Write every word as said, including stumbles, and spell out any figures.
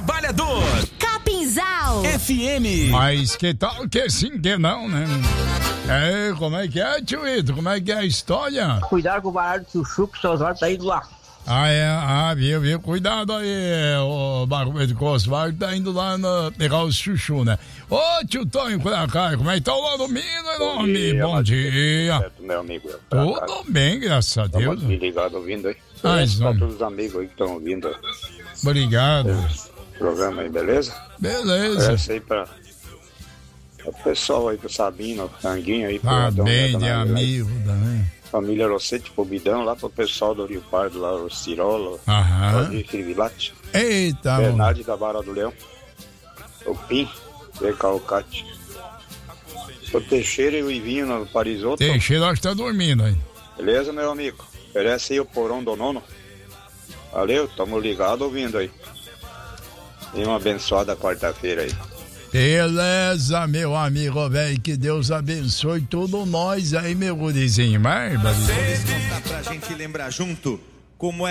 trabalhador. Capinzal F M. Mas que tal que sim, que não, né? É, como é que é, tio Ito? Como é que é a história? Cuidado com o baralho do chuchu, que o seu Oswaldo tá indo lá. Ah, é? Ah, viu, viu? Cuidado aí, o Barulho de Oswaldo tá indo lá na, pegar o chuchu, né? Ô, tio Tonho, pra cá, como é que tá o Domingos, nome? Bom dia. Certo, meu amigo. Tudo bem, graças a Deus. Estamos ligados ouvindo aí. Ah, Para isso. todos os amigos aí que estão ouvindo Obrigado. o programa aí, beleza? Beleza. Essa aí pra, o pessoal aí, pro Sabino, Tanguinho aí. pro Tá Adão, bem né, de dona amigo também. Família Rossetti, Pobidão, lá pro pessoal do Rio Pardo, lá, o Cirola, Aham. o Crivilate, Eita, mano. Bernardo da Barra do Leão, o Pim, o Calcate, o Teixeira e o Ivinho no Parisotto. Teixeira acho que tá dormindo aí. Beleza, meu amigo? Oferece aí o porão do nono. Valeu, tamo ligado ouvindo aí. E uma abençoada quarta-feira aí. Beleza, meu amigo, velho, que Deus abençoe todos nós aí, meu gurizinho, mas... Vamos contar pra gente lembrar junto como é